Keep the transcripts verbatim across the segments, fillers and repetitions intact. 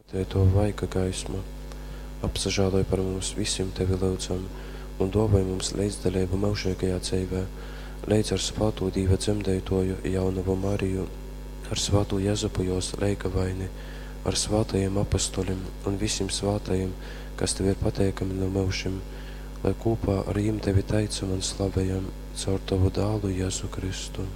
Tēto vaika gaismu, apsažāloj par mums visiem tevi lūdzam, un dāvāj mums līdzdalību mūžīgajā dzīvē, līdz ar svāto Dīva dzemdētoju jaunavu Mariju, ar svāto Jezupu jos leikavaini, ar svātajiem apostolim un visiem svātajiem, kas tev ir pateikami no mūžim, lai kopā ar jiem tevi teicam un slavējam caur tavu dālu Jēzu Kristu.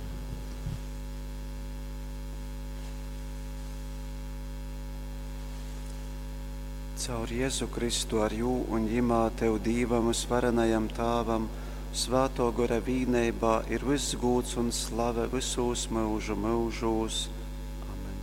Caur Jēzu Kristu ar jū un jimā tev dīvam svarenajam tāvam, svāto gora vīneibā ir viss gūts un slave visos mūžu mūžos. Amen.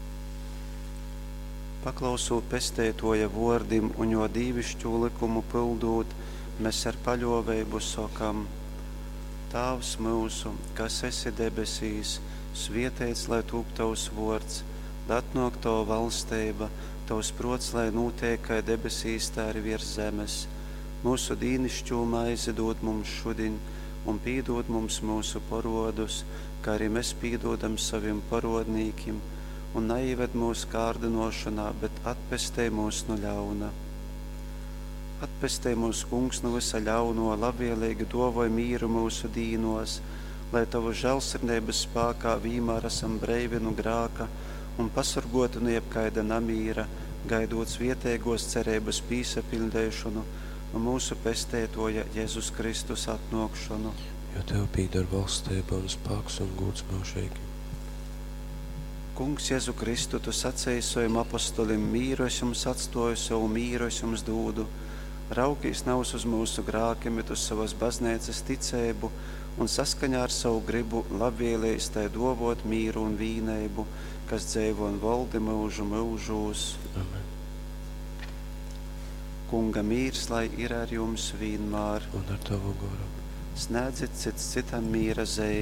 Paklausot pestētoja vordim un jo dīvišķu likumu pildot, mēs ar paļoveibu sakam: Tāvs mūsu, kas esi debesīs, svietēts, lai tūp tavs vords, lai atnāk tava valstība, tavs prots, lai notiek kā debesīs, tā arī virs zemes. Mūsu dīnišķo maizi dod mums šodien, un pīdod mums mūsu parodus, kā arī mēs pīdodam saviem parodnīkim, un neieved mūsu kārdinošanā, bet atpestē mūs no ļauna. Atpestē mūs, Kungs, no visa ļauno, labvēlīgi dāvāj mīru mūsu dīnos, lai tavu žēlsirdības spēkā vienmēr esam breivi no grēka un pasargoti no jebkaida namīra, gaidot svietēgos cerības pīsapildēšanu un mūsu pestētoja Jēzus Kristus atnākšanu. Jo tev pīdar valstība un spēks un gods mūžīgi. Kungs, Jēzu Kristu, tu sacēji saviem apostolim: mīru es jums atstāju, savu mīru es jums dodu. Raukīs nav uz mūsu grākiem, bet uz savas baznīcas ticību, un saskaņā ar savu gribu labvēlējis tai dāvot mīru un vīneibu, kas dzīvo un valdi mūžu mūžos. Amen. Kunga mīrs, lai ir ar jums vienmēr. Un ar tavu goru. Sniedzit cits citam mīra zēju.